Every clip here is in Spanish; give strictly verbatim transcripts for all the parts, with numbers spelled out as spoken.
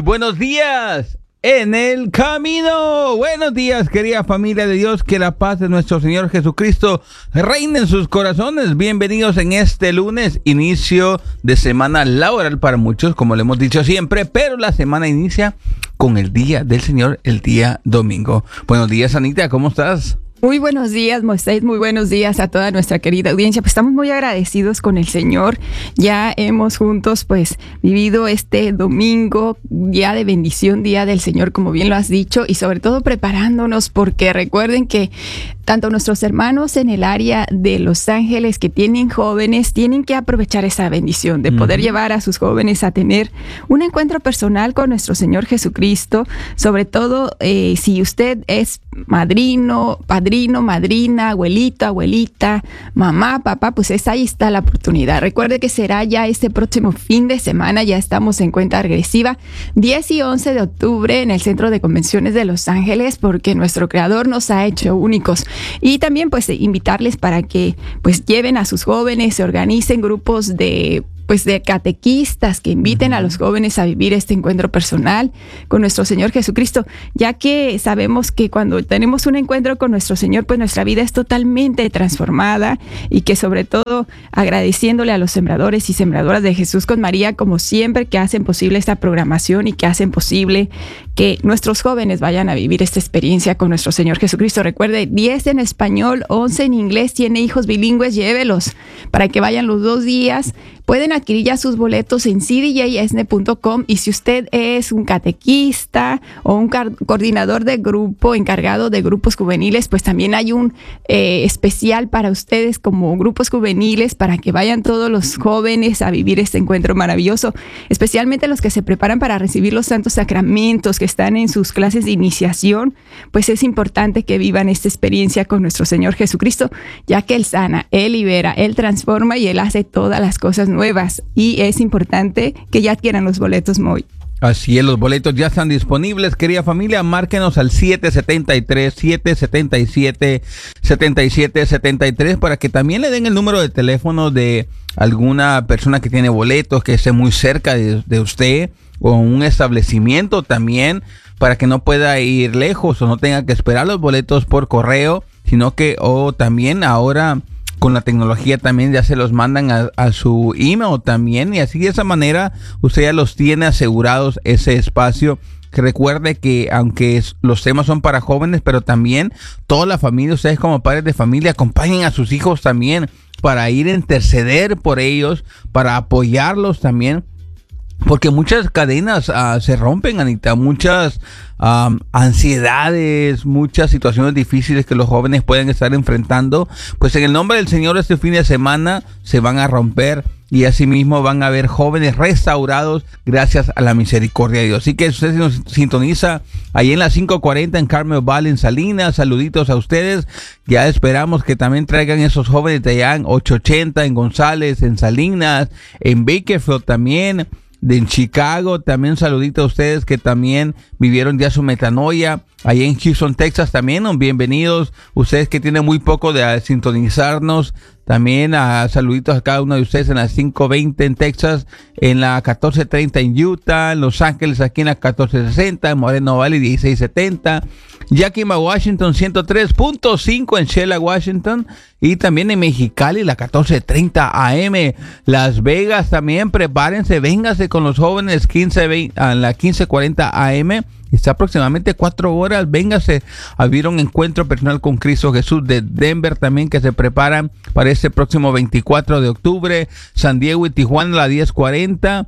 buenos días en el camino. Buenos días, querida familia de Dios, que la paz de nuestro Señor Jesucristo reine en sus corazones. Bienvenidos en este lunes, inicio de semana laboral para muchos, como le hemos dicho siempre, pero la semana inicia con el día del Señor, el día domingo. Buenos días, Anita, ¿cómo estás? Muy buenos días, Moisés, muy buenos días a toda nuestra querida audiencia. Pues estamos muy agradecidos con el Señor. Ya hemos juntos pues vivido este domingo, día de bendición, día del Señor, como bien lo has dicho, y sobre todo preparándonos, porque recuerden que tanto nuestros hermanos en el área de Los Ángeles que tienen jóvenes, tienen que aprovechar esa bendición de poder uh-huh. llevar a sus jóvenes a tener un encuentro personal con nuestro Señor Jesucristo. Sobre todo eh, si usted es madrino, padrino, madrina, abuelito, abuelita, mamá, papá, pues es, ahí está la oportunidad. Recuerde que será ya este próximo fin de semana, ya estamos en cuenta regresiva, diez y once de octubre en el Centro de Convenciones de Los Ángeles, porque nuestro Creador nos ha hecho únicos. Y también pues invitarles para que pues lleven a sus jóvenes, se organicen grupos de pues de catequistas que inviten a los jóvenes a vivir este encuentro personal con nuestro Señor Jesucristo, ya que sabemos que cuando tenemos un encuentro con nuestro Señor, pues nuestra vida es totalmente transformada, y que sobre todo agradeciéndole a los sembradores y sembradoras de Jesús con María, como siempre, que hacen posible esta programación y que hacen posible que nuestros jóvenes vayan a vivir esta experiencia con nuestro Señor Jesucristo. Recuerde, diez en español, once en inglés, tiene hijos bilingües, llévelos para que vayan los dos días. Pueden adquirir ya sus boletos en c d j e s n e punto com, y si usted es un catequista o un car- coordinador de grupo, encargado de grupos juveniles, pues también hay un eh, especial para ustedes como grupos juveniles, para que vayan todos los jóvenes a vivir este encuentro maravilloso, especialmente los que se preparan para recibir los santos sacramentos, que están en sus clases de iniciación. Pues es importante que vivan esta experiencia con nuestro Señor Jesucristo, ya que Él sana, Él libera, Él transforma y Él hace todas las cosas nuevas. nuevas y es importante que ya adquieran los boletos muy. Así es, los boletos ya están disponibles, querida familia. Márquenos al siete siete tres, siete siete siete, siete siete siete tres para que también le den el número de teléfono de alguna persona que tiene boletos, que esté muy cerca de, de usted, o un establecimiento también, para que no pueda ir lejos o no tenga que esperar los boletos por correo, sino que o también ahora con la tecnología también ya se los mandan a, a su email también, y así de esa manera usted ya los tiene asegurados ese espacio. Que recuerde que aunque es, los temas son para jóvenes, pero también toda la familia, ustedes como padres de familia, acompañen a sus hijos también para ir a interceder por ellos, para apoyarlos también. Porque muchas cadenas uh, se rompen, Anita, muchas um, ansiedades, muchas situaciones difíciles que los jóvenes pueden estar enfrentando, pues en el nombre del Señor este fin de semana se van a romper, y asimismo van a haber jóvenes restaurados gracias a la misericordia de Dios. Así que usted nos sintoniza ahí en la cinco cuarenta en Carmel Valley, en Salinas, saluditos a ustedes. Ya esperamos que también traigan esos jóvenes de allá en ochocientos ochenta, en González, en Salinas, en Bakersfield también, de en Chicago. También saludito a ustedes que también vivieron ya su metanoia ahí en Houston, Texas también. Bienvenidos ustedes que tienen muy poco de sintonizarnos. También a saluditos a cada uno de ustedes en la cinco veinte en Texas, en la catorce treinta en Utah, en Los Ángeles aquí en la catorce sesenta, en Moreno Valley dieciséis setenta, Yakima, Washington ciento tres punto cinco en Shela, Washington, y también en Mexicali la catorce treinta A M. Las Vegas también, prepárense, véngase con los jóvenes quince veinte, a la quince cuarenta A M. Está aproximadamente cuatro horas. Véngase a vivir un encuentro personal con Cristo Jesús. De Denver también, que se preparan para este próximo veinticuatro de octubre. San Diego y Tijuana a la diez cuarenta.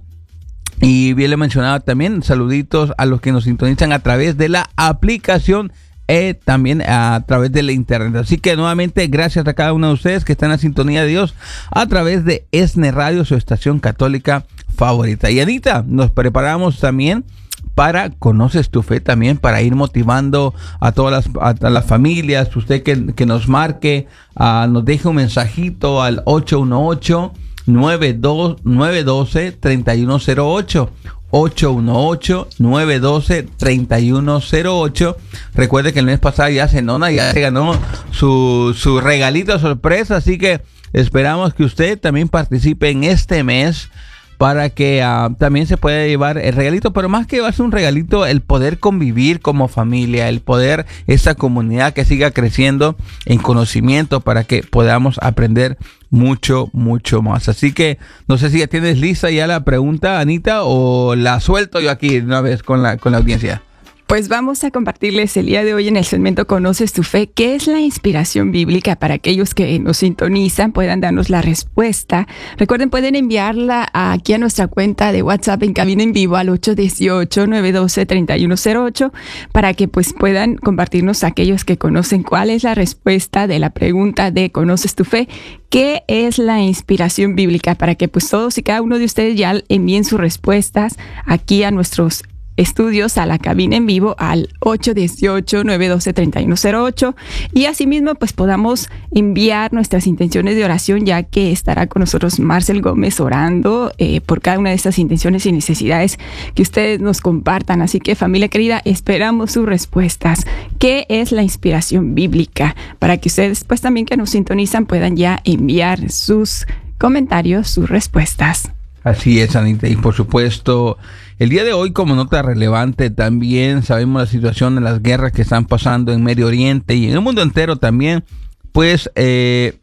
Y bien le mencionaba también, saluditos a los que nos sintonizan a través de la aplicación, eh, también a través de la internet. Así que nuevamente gracias a cada uno de ustedes que están en la sintonía de Dios a través de E S N E Radio, su estación católica favorita. Y Anita, nos preparamos también para Conoces tu Fe, también para ir motivando a todas las, a, a las familias. Usted que, que nos marque, uh, nos deje un mensajito al ocho uno ocho, nueve dos uno, tres uno cero ocho. ocho uno ocho, nueve uno dos, tres uno cero ocho. Recuerde que el mes pasado ya Zenona ya se ganó su, su regalito sorpresa, así que esperamos que usted también participe en este mes para que uh, también se pueda llevar el regalito, pero más que llevarse un regalito, el poder convivir como familia, el poder, esa comunidad que siga creciendo en conocimiento para que podamos aprender mucho, mucho más. Así que no sé si ya tienes lista ya la pregunta, Anita, o la suelto yo aquí de una vez con la, con la audiencia. Pues vamos a compartirles el día de hoy en el segmento Conoces tu Fe, qué es la inspiración bíblica para aquellos que nos sintonizan, puedan darnos la respuesta. Recuerden, pueden enviarla aquí a nuestra cuenta de WhatsApp en Cabina en Vivo al ocho uno ocho, nueve uno dos, tres uno cero ocho para que pues puedan compartirnos aquellos que conocen cuál es la respuesta de la pregunta de Conoces tu Fe. ¿Qué es la inspiración bíblica? Para que pues todos y cada uno de ustedes ya envíen sus respuestas aquí a nuestros estudios, a la cabina en vivo al ocho uno ocho, nueve uno dos, tres uno cero ocho y asimismo pues podamos enviar nuestras intenciones de oración, ya que estará con nosotros Marcel Gómez orando eh, por cada una de estas intenciones y necesidades que ustedes nos compartan. Así que, familia querida, esperamos sus respuestas. ¿Qué es la inspiración bíblica? Para que ustedes pues también que nos sintonizan puedan ya enviar sus comentarios, sus respuestas. Así es, Anita, y por supuesto, el día de hoy como nota relevante también sabemos la situación de las guerras que están pasando en Medio Oriente y en el mundo entero también, pues eh,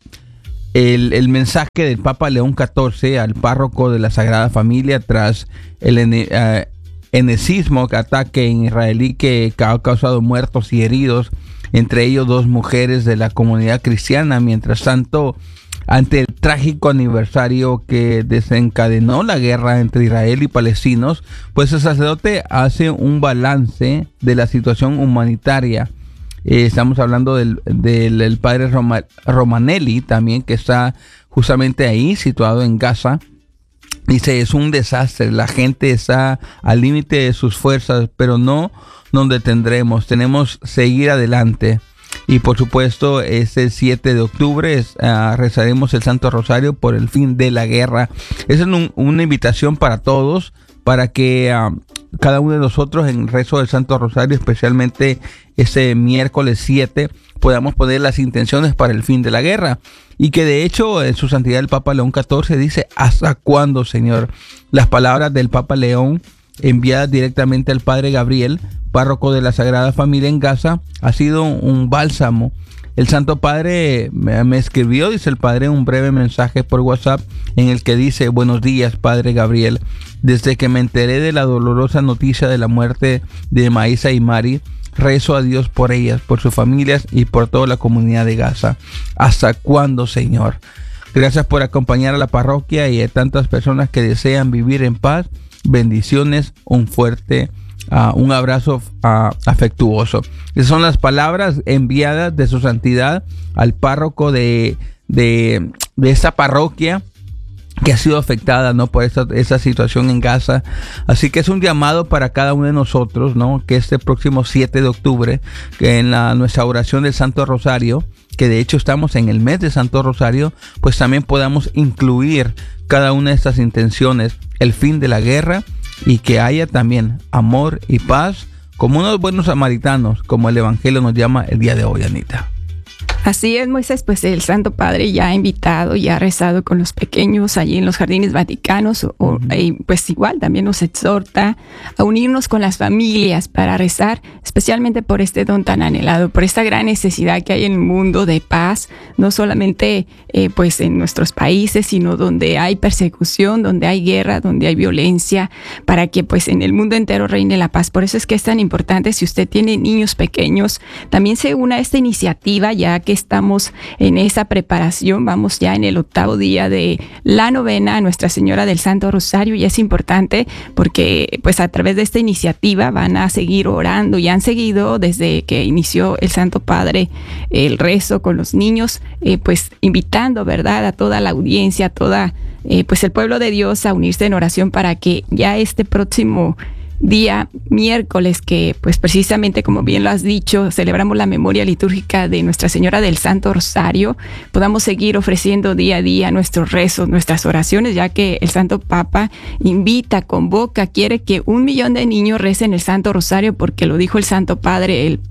el, el mensaje del Papa León catorce al párroco de la Sagrada Familia tras el uh, enecismo, ataque en israelí que ha causado muertos y heridos, entre ellos dos mujeres de la comunidad cristiana. Mientras tanto, ante el trágico aniversario que desencadenó la guerra entre Israel y palestinos, pues el sacerdote hace un balance de la situación humanitaria. Eh, estamos hablando del, del, del padre Roma, Romanelli también, que está justamente ahí, situado en Gaza. Dice, es un desastre, la gente está al límite de sus fuerzas, pero no nos detendremos, tenemos que seguir adelante. Y por supuesto, este siete de octubre es, uh, rezaremos el Santo Rosario por el fin de la guerra. Esa es un, una invitación para todos, para que uh, cada uno de nosotros en el rezo del Santo Rosario, especialmente ese miércoles siete, podamos poner las intenciones para el fin de la guerra. Y que de hecho, en su santidad el Papa León catorce dice, ¿hasta cuándo, Señor? Las palabras del Papa León, enviadas directamente al Padre Gabriel, párroco de la Sagrada Familia en Gaza, ha sido un bálsamo. El Santo Padre me, me escribió, dice el Padre, un breve mensaje por WhatsApp en el que dice: buenos días, Padre Gabriel. Desde que me enteré de la dolorosa noticia de la muerte de Maísa y Mari, rezo a Dios por ellas, por sus familias y por toda la comunidad de Gaza. ¿Hasta cuándo, Señor? Gracias por acompañar a la parroquia y a tantas personas que desean vivir en paz. Bendiciones, un fuerte Uh, un abrazo uh, afectuoso. Esas son las palabras enviadas de su santidad al párroco de, de, de esta parroquia que ha sido afectada, ¿no?, por esta, esta situación en Gaza. Así que es un llamado para cada uno de nosotros, ¿no?, que este próximo siete de octubre, que en la, nuestra oración del Santo Rosario, que de hecho estamos en el mes de Santo Rosario, pues también podamos incluir cada una de estas intenciones, el fin de la guerra, y que haya también amor y paz, como unos buenos samaritanos, como el Evangelio nos llama el día de hoy, Anita. Así es, Moisés, pues el Santo Padre ya ha invitado, ya ha rezado con los pequeños allí en los jardines vaticanos, o, uh-huh. y pues igual también nos exhorta a unirnos con las familias para rezar, especialmente por este don tan anhelado, por esta gran necesidad que hay en el mundo de paz, no solamente eh, pues en nuestros países, sino donde hay persecución, donde hay guerra, donde hay violencia, para que pues en el mundo entero reine la paz. Por eso es que es tan importante, si usted tiene niños pequeños, también se una a esta iniciativa, ya que estamos en esa preparación, vamos ya en el octavo día de la novena a Nuestra Señora del Santo Rosario, y es importante porque pues a través de esta iniciativa van a seguir orando y han seguido desde que inició el Santo Padre el rezo con los niños, eh, pues invitando, ¿verdad?, a toda la audiencia, a toda eh, pues el pueblo de Dios a unirse en oración para que ya este próximo día miércoles, que pues precisamente como bien lo has dicho, celebramos la memoria litúrgica de Nuestra Señora del Santo Rosario, podamos seguir ofreciendo día a día nuestros rezos, nuestras oraciones, ya que el Santo Papa invita, convoca, quiere que un millón de niños recen el Santo Rosario, porque lo dijo el Santo Padre el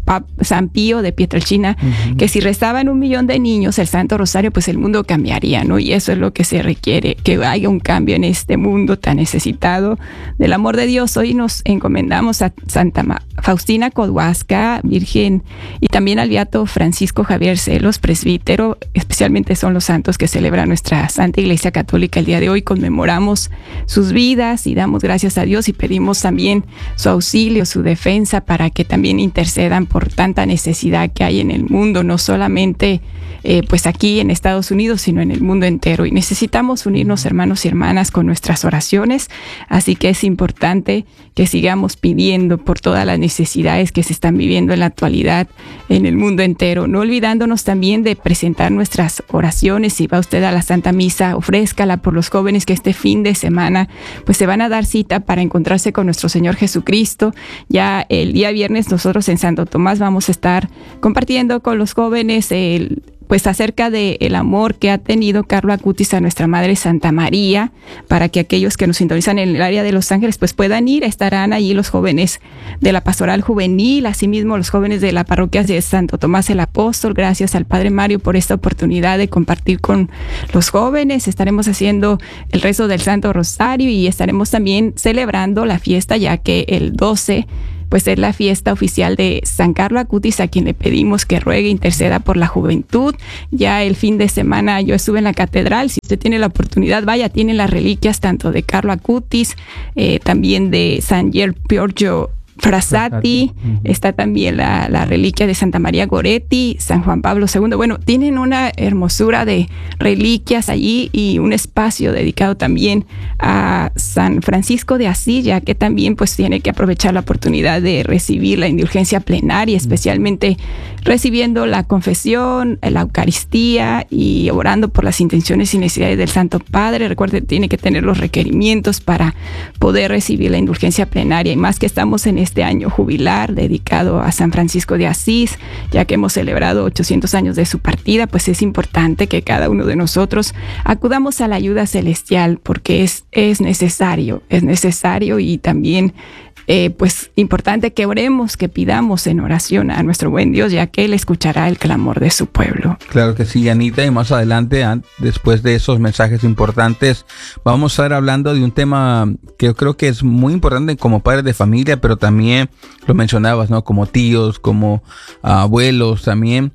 San Pío de Pietrelcina, uh-huh. que si rezaban un millón de niños el Santo Rosario, pues el mundo cambiaría, ¿no? Y eso es lo que se requiere, que haya un cambio en este mundo tan necesitado del amor de Dios. Hoy nos encomendamos a Santa Ma- Faustina Kowalska, Virgen, y también al Beato Francisco Javier Celos, presbítero. Especialmente son los santos que celebra nuestra Santa Iglesia Católica el día de hoy. Conmemoramos sus vidas y damos gracias a Dios y pedimos también su auxilio, su defensa, para que también intercedan por tanta necesidad que hay en el mundo, no solamente eh, pues aquí en Estados Unidos, sino en el mundo entero. Y necesitamos unirnos, hermanos y hermanas, con nuestras oraciones, así que es importante que sigamos pidiendo por todas las necesidades que se están viviendo en la actualidad en el mundo entero, no olvidándonos también de presentar nuestras oraciones. Si va usted a la Santa Misa, ofrézcala por los jóvenes que este fin de semana pues se van a dar cita para encontrarse con nuestro Señor Jesucristo. Ya el día viernes nosotros en Santo Tomás vamos a estar compartiendo con los jóvenes el pues acerca del amor que ha tenido Carlo Acutis a nuestra Madre Santa María, para que aquellos que nos sintonizan en el área de Los Ángeles pues puedan ir. Estarán allí los jóvenes de la Pastoral Juvenil, asimismo los jóvenes de la parroquia de Santo Tomás el Apóstol. Gracias al Padre Mario por esta oportunidad de compartir con los jóvenes. Estaremos haciendo el rezo del Santo Rosario y estaremos también celebrando la fiesta, ya que el doce pues es la fiesta oficial de San Carlo Acutis, a quien le pedimos que ruegue, interceda por la juventud. Ya el fin de semana yo estuve en la catedral. Si usted tiene la oportunidad, vaya, tienen las reliquias tanto de Carlo Acutis, eh, también de San Giorgio Frassati, uh-huh. Está también la, la reliquia de Santa María Goretti, San Juan Pablo segundo. Bueno, tienen una hermosura de reliquias allí y un espacio dedicado también a San Francisco de Asís, ya que también pues tiene que aprovechar la oportunidad de recibir la indulgencia plenaria, especialmente recibiendo la confesión, la Eucaristía y orando por las intenciones y necesidades del Santo Padre. Recuerde, tiene que tener los requerimientos para poder recibir la indulgencia plenaria, y más que estamos en este año jubilar dedicado a San Francisco de Asís, ya que hemos celebrado ochocientos años de su partida, pues es importante que cada uno de nosotros acudamos a la ayuda celestial, porque es, es necesario, es necesario y también Eh, pues importante que oremos, que pidamos en oración a nuestro buen Dios, ya que Él escuchará el clamor de su pueblo. Claro que sí, Anita, y más adelante, después de esos mensajes importantes, vamos a estar hablando de un tema que yo creo que es muy importante como padres de familia, pero también lo mencionabas, ¿no? Como tíos, como abuelos también,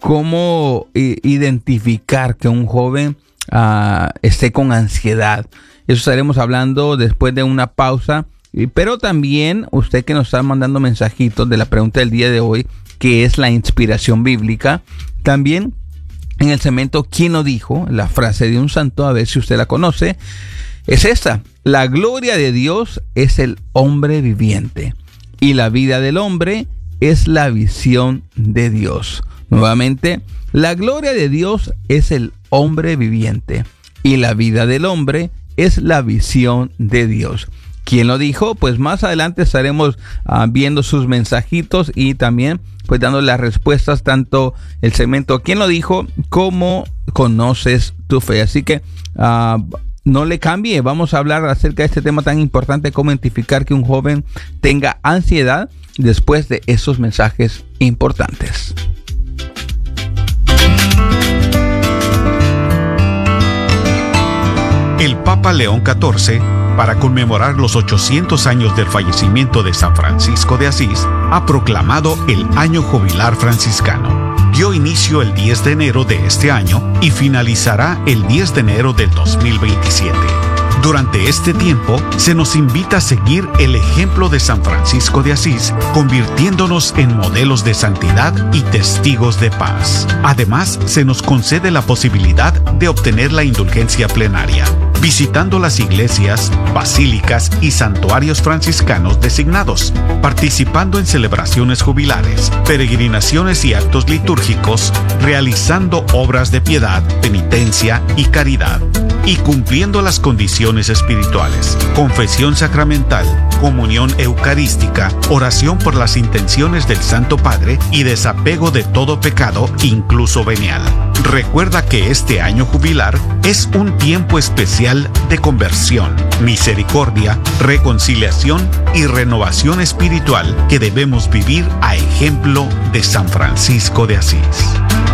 cómo identificar que un joven uh, esté con ansiedad. Eso estaremos hablando después de una pausa. Pero también usted que nos está mandando mensajitos de la pregunta del día de hoy, que es la inspiración bíblica, también en el segmento ¿Quién lo dijo?, la frase de un santo, a ver si usted la conoce, es esta: la gloria de Dios es el hombre viviente y la vida del hombre es la visión de Dios. Nuevamente, la gloria de Dios es el hombre viviente y la vida del hombre es la visión de Dios. ¿Quién lo dijo? Pues más adelante estaremos uh, viendo sus mensajitos y también pues dando las respuestas, tanto el segmento ¿Quién lo dijo?, como Conoces tu fe. Así que uh, no le cambie, vamos a hablar acerca de este tema tan importante, cómo identificar que un joven tenga ansiedad, después de esos mensajes importantes. El Papa León catorce, para conmemorar los ochocientos años del fallecimiento de San Francisco de Asís, ha proclamado el Año Jubilar Franciscano. Dio inicio el diez de enero de este año y finalizará el diez de enero del dos mil veintisiete. Durante este tiempo, se nos invita a seguir el ejemplo de San Francisco de Asís, convirtiéndonos en modelos de santidad y testigos de paz. Además, se nos concede la posibilidad de obtener la indulgencia plenaria, visitando las iglesias, basílicas y santuarios franciscanos designados, participando en celebraciones jubilares, peregrinaciones y actos litúrgicos, realizando obras de piedad, penitencia y caridad, y cumpliendo las condiciones espirituales: confesión sacramental, comunión eucarística, oración por las intenciones del Santo Padre y desapego de todo pecado, incluso venial. Recuerda que este año jubilar es un tiempo especial de conversión, misericordia, reconciliación y renovación espiritual que debemos vivir a ejemplo de San Francisco de Asís.